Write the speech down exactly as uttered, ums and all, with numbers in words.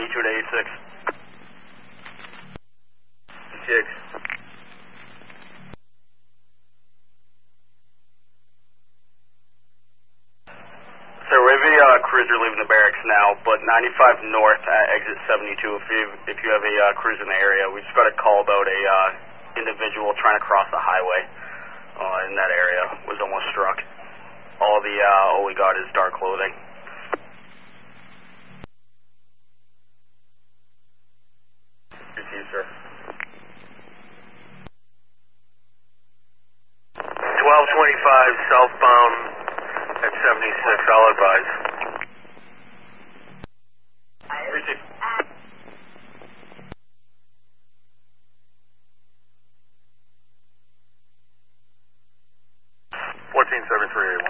seventy-two to eighty-six. Six. So we have a uh, cruiser leaving the barracks now, but ninety-five north at exit seventy-two. If you if you have a uh, cruiser in the area, we just got a call about a uh, individual trying to cross the highway uh, in that area. Was almost struck. All the uh, all we got is dark clothing. Receive, sir. twelve twenty-five southbound at seventy-six, I'll advise. Receive. fourteen seventy-three A one.